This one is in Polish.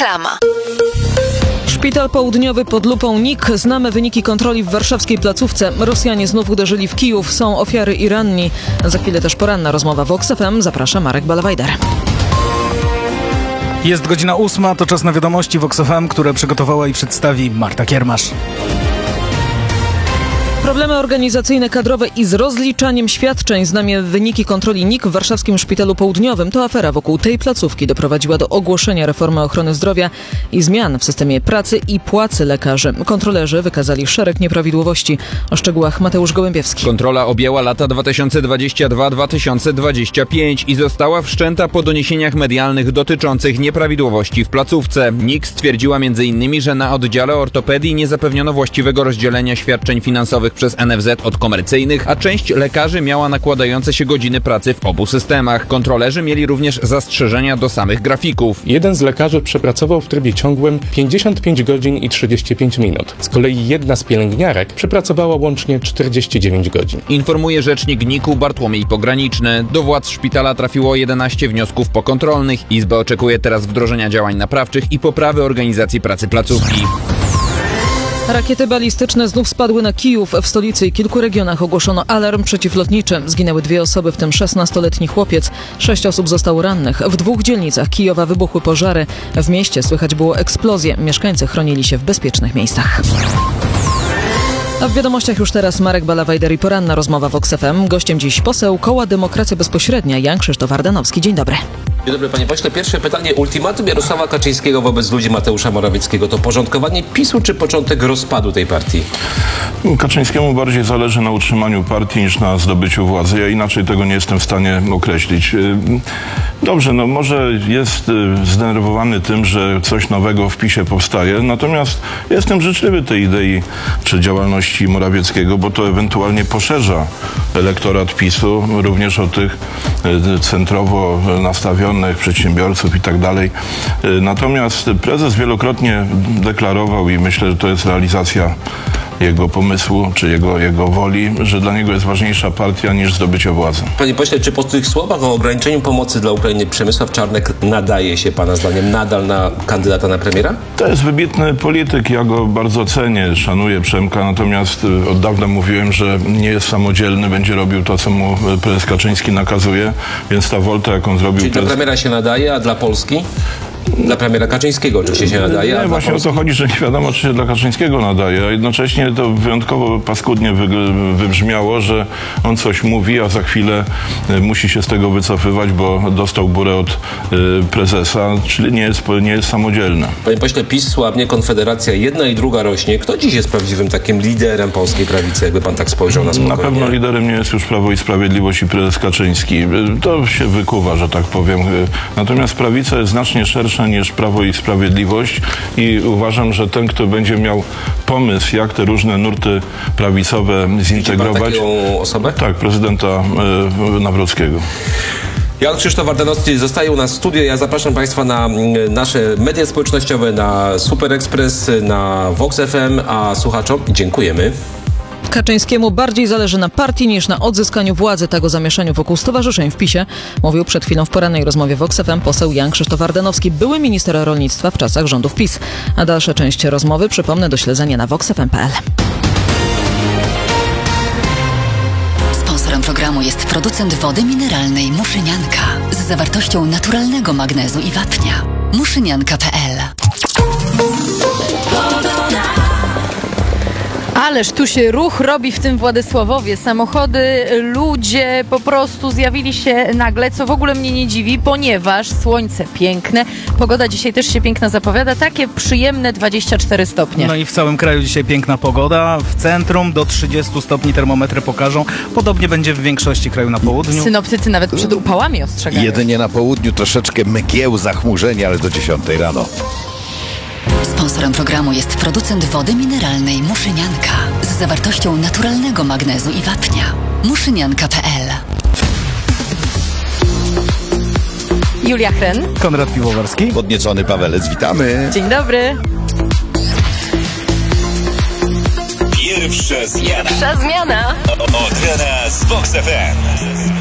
Reklama. Szpital Południowy pod lupą NIK. Znamy wyniki kontroli w warszawskiej placówce. Rosjanie znów uderzyli w Kijów. Są ofiary i ranni. Za chwilę też poranna rozmowa w Vox FM. Zaprasza Marek Balawajder. Jest godzina 8, to czas na wiadomości Vox FM, które przygotowała i przedstawi Marta Kiermasz. Problemy organizacyjne, kadrowe i z rozliczaniem świadczeń. Znamy wyniki kontroli NIK w warszawskim Szpitalu Południowym. To afera wokół tej placówki doprowadziła do ogłoszenia reformy ochrony zdrowia i zmian w systemie pracy i płacy lekarzy. Kontrolerzy wykazali szereg nieprawidłowości. O szczegółach Mateusz Gołębiewski. Kontrola objęła lata 2022-2025 i została wszczęta po doniesieniach medialnych dotyczących nieprawidłowości w placówce. NIK stwierdziła m.in., że na oddziale ortopedii nie zapewniono właściwego rozdzielenia świadczeń finansowych przez NFZ od komercyjnych, a część lekarzy miała nakładające się godziny pracy w obu systemach. Kontrolerzy mieli również zastrzeżenia do samych grafików. Jeden z lekarzy przepracował w trybie ciągłym 55 godzin i 35 minut. Z kolei jedna z pielęgniarek przepracowała łącznie 49 godzin. Informuje rzecznik NIK-u Bartłomiej Pograniczny. Do władz szpitala trafiło 11 wniosków pokontrolnych. Izba oczekuje teraz wdrożenia działań naprawczych i poprawy organizacji pracy placówki. Rakiety balistyczne znów spadły na Kijów. W stolicy i kilku regionach ogłoszono alarm przeciwlotniczy. Zginęły 2 osoby, w tym 16-letni chłopiec. 6 osób zostało rannych. W 2 dzielnicach Kijowa wybuchły pożary. W mieście słychać było eksplozje. Mieszkańcy chronili się w bezpiecznych miejscach. A w wiadomościach już teraz Marek Balawajder i poranna rozmowa Vox FM. Gościem dziś poseł Koła Demokracja Bezpośrednia Jan Krzysztof Ardanowski. Dzień dobry. Dzień dobry, panie pośle. Pierwsze pytanie. Ultimatum Jarosława Kaczyńskiego wobec ludzi Mateusza Morawieckiego to porządkowanie PiS-u czy początek rozpadu tej partii? Kaczyńskiemu bardziej zależy na utrzymaniu partii niż na zdobyciu władzy. Ja inaczej tego nie jestem w stanie określić. Dobrze, może jest zdenerwowany tym, że coś nowego w PiS-ie powstaje, natomiast jestem życzliwy tej idei czy działalności Morawieckiego, bo to ewentualnie poszerza elektorat PiS-u, również o tych centrowo nastawionych przedsiębiorców i tak dalej. Natomiast prezes wielokrotnie deklarował i myślę, że to jest realizacja jego pomysłu, czy jego woli, że dla niego jest ważniejsza partia niż zdobycie władzy. Panie pośle, czy po tych słowach o ograniczeniu pomocy dla Ukrainy Przemysław Czarnek nadaje się pana zdaniem nadal na kandydata na premiera? To jest wybitny polityk, ja go bardzo cenię, szanuję Przemka, natomiast od dawna mówiłem, że nie jest samodzielny, będzie robił to, co mu prezes Kaczyński nakazuje, więc ta wolta, jaką zrobił... Czyli dla premiera się nadaje, a dla Polski? Dla premiera Kaczyńskiego oczywiście się nadaje. Nie, właśnie o to chodzi, że nie wiadomo, czy się dla Kaczyńskiego nadaje, a jednocześnie to wyjątkowo paskudnie wybrzmiało, że on coś mówi, a za chwilę musi się z tego wycofywać, bo dostał burę od prezesa, czyli nie jest samodzielny. Panie pośle, PiS słabnie, Konfederacja jedna i druga rośnie. Kto dziś jest prawdziwym takim liderem polskiej prawicy, jakby pan tak spojrzał na spokojnie? Na pewno liderem nie jest już Prawo i Sprawiedliwość i prezes Kaczyński. To się wykuwa, że tak powiem. Natomiast prawica jest znacznie szersza niż Prawo i Sprawiedliwość i uważam, że ten, kto będzie miał pomysł, jak te różne nurty prawicowe zintegrować... Widzi pan taką osobę? Tak, prezydenta Nawrockiego. Jan Krzysztof Ardanowski zostaje u nas w studio. Ja zapraszam państwa na nasze media społecznościowe, na Super Express, na Vox FM, a słuchaczom dziękujemy. Kaczyńskiemu bardziej zależy na partii niż na odzyskaniu władzy. Tak o zamieszaniu wokół stowarzyszeń w PiS-ie mówił przed chwilą w porannej rozmowie Vox FM poseł Jan Krzysztof Ardanowski, były minister rolnictwa w czasach rządów PiS. A dalsza część rozmowy, przypomnę, do śledzenia na voxfm.pl. Sponsorem programu jest producent wody mineralnej Muszynianka z zawartością naturalnego magnezu i wapnia. Muszynianka.pl. Ależ tu się ruch robi w tym Władysławowie. Samochody, ludzie po prostu zjawili się nagle, co w ogóle mnie nie dziwi, ponieważ słońce piękne, pogoda dzisiaj też się piękna zapowiada, takie przyjemne 24 stopnie. No i w całym kraju dzisiaj piękna pogoda. W centrum do 30 stopni termometry pokażą. Podobnie będzie w większości kraju na południu. Synoptycy nawet przed upałami ostrzegają. Jedynie na południu troszeczkę mgieł, zachmurzenia, ale do 10 rano. Sponsorem programu jest producent wody mineralnej Muszynianka z zawartością naturalnego magnezu i wapnia. Muszynianka.pl. Julia Hren. Konrad Piwowarski. Podniecony Pawelec, witamy. Dzień dobry. Pierwsza zmiana. Pierwsza zmiana. Od rana z Vox FM.